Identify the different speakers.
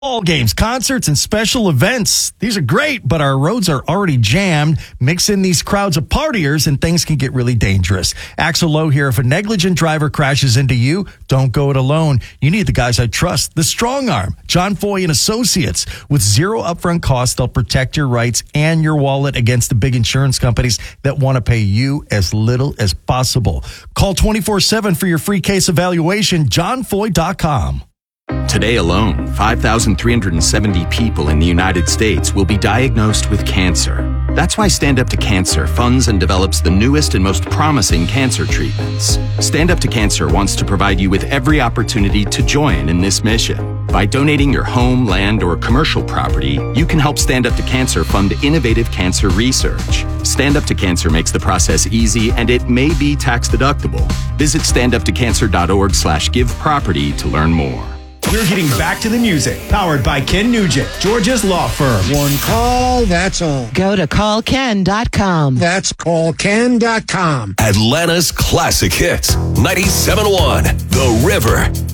Speaker 1: Ball games, concerts, and special events. These are great, but our roads are already jammed. Mix in these crowds of partiers and things can get really dangerous. Axel Lowe here. If a negligent driver crashes into you, don't go it alone. You need the guys I trust. The Strong Arm, John Foy and Associates. With zero upfront costs, they'll protect your rights and your wallet against the big insurance companies that want to pay you as little as possible. Call 24/7 for your free case evaluation, johnfoy.com.
Speaker 2: Today alone, 5,370 people in the United States will be diagnosed with cancer. That's why Stand Up to Cancer funds and develops the newest and most promising cancer treatments. Stand Up to Cancer wants to provide you with every opportunity to join in this mission. By donating your home, land, or commercial property, you can help Stand Up to Cancer fund innovative cancer research. Stand Up to Cancer makes the process easy, and it may be tax deductible. Visit standuptocancer.org/giveproperty to learn more.
Speaker 3: We're getting back to the music, powered by Ken Nugent, Georgia's law firm.
Speaker 4: One call, that's all.
Speaker 5: Go to callken.com.
Speaker 4: That's callken.com.
Speaker 6: Atlanta's classic hits, 97.1 The River.